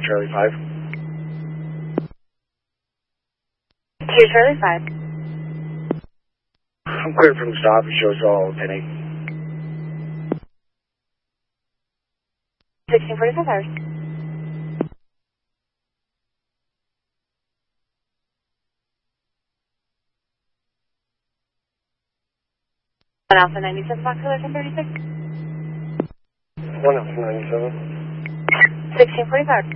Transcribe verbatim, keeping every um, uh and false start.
Charlie five. Two Charlie five. I'm cleared from the stop. It shows all ten eight. sixteen forty-five hours. One Alpha ninety-seven, Fox eleven thirty-six. One Alpha ninety-seven. sixteen forty-five.